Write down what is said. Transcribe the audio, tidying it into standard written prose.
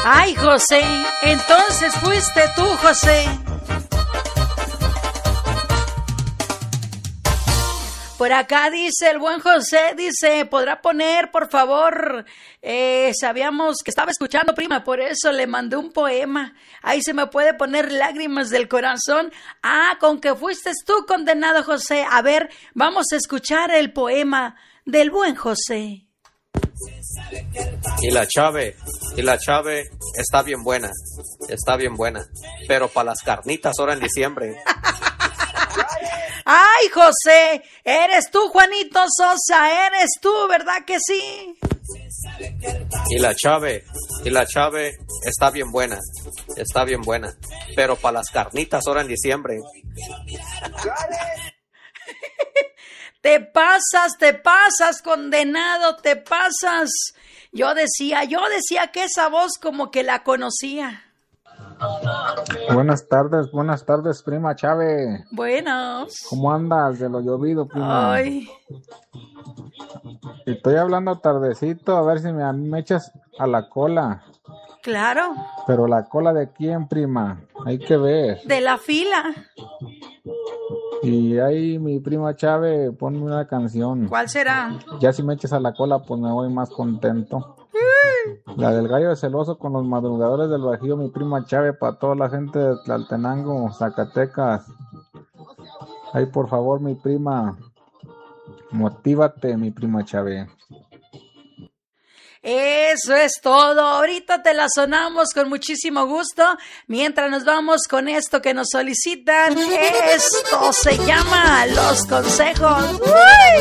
Ay, José, entonces fuiste tú, José. Por acá dice el buen José, dice, ¿podrá poner, por favor? Sabíamos que estaba escuchando, prima, por eso le mandé un poema. Ahí se me puede poner lágrimas del corazón. Ah, con que fuiste tú condenado, José. A ver, vamos a escuchar el poema del buen José. Y la chave está bien buena, pero para las carnitas ahora en diciembre. Ay, José, eres tú, Juanito Sosa, eres tú, ¿verdad que sí? Y la chave está bien buena, pero para las carnitas ahora en diciembre. Te pasas, condenado, te pasas. Yo decía que esa voz como que la conocía. Buenas tardes, prima Chave. Buenos. ¿Cómo andas de lo llovido, prima? Ay. Estoy hablando tardecito, a ver si me echas a la cola. Claro. Pero la cola de quién, prima, hay que ver. De la fila. Y ahí mi prima Chave, ponme una canción. ¿Cuál será? Ya si me echas a la cola, pues me voy más contento. La del gallo de celoso con los madrugadores del Bajío, mi prima Chave, para toda la gente de Tlaltenango, Zacatecas. Ay, por favor, mi prima, motívate, mi prima Chave. Eso es todo. Ahorita te la sonamos con muchísimo gusto. Mientras nos vamos con esto que nos solicitan. Esto se llama Los Consejos. ¡Uy!